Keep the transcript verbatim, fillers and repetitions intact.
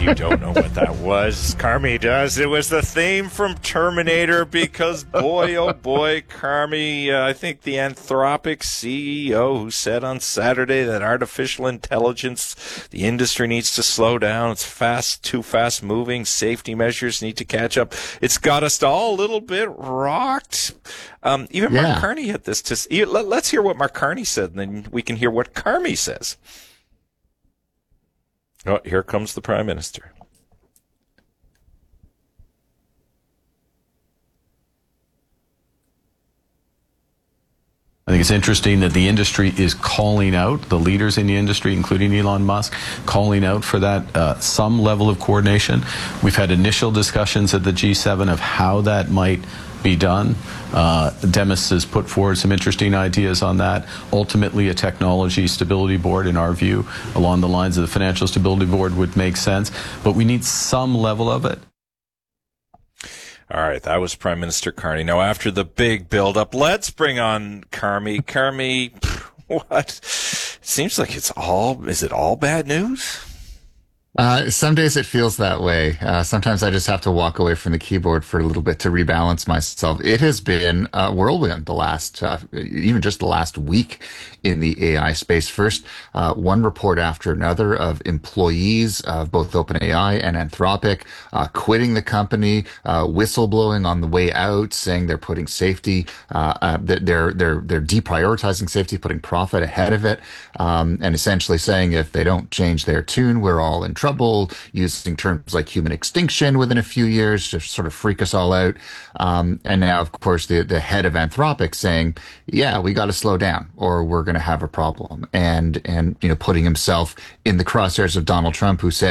you don't know what that was, Carmi does. It was the theme from Terminator because, boy, oh boy, Carmi, uh, I think the Anthropic C E O who said on Saturday that artificial intelligence, the industry needs to slow down. It's fast, too fast moving. Safety measures need to catch up. It's got us all a little bit rocked. Um, even Yeah. Mark Carney had this to, let, let's hear what Mark Carney said, and then we can hear what Carmi says. Oh, here comes the Prime Minister. I think it's interesting that the industry is calling out, the leaders in the industry, including Elon Musk, calling out for that uh, some level of coordination. We've had initial discussions at the G seven of how that might be done. Uh, Demis has put forward some interesting ideas on that. Ultimately, a technology stability board, in our view, along the lines of the financial stability board, would make sense. But we need some level of it. All right, that was Prime Minister Carney. Now, after the big build-up, let's bring on Carmi. Carmi, what? Seems like it's all, is it all bad news? Uh, some days it feels that way. Uh, sometimes I just have to walk away from the keyboard for a little bit to rebalance myself. It has been a whirlwind the last, uh, even just the last week in the A I space. First, uh, one report after another of employees of both OpenAI and Anthropic uh, quitting the company, uh, whistleblowing on the way out, saying they're putting safety, uh, uh, they're they're they're deprioritizing safety, putting profit ahead of it, um, and essentially saying if they don't change their tune, we're all in trouble, using terms like human extinction within a few years to sort of freak us all out. Um, and now, of course, the, the head of Anthropic saying, yeah, we got to slow down or we're going to have a problem. And, and, you know, putting himself in the crosshairs of Donald Trump, who said,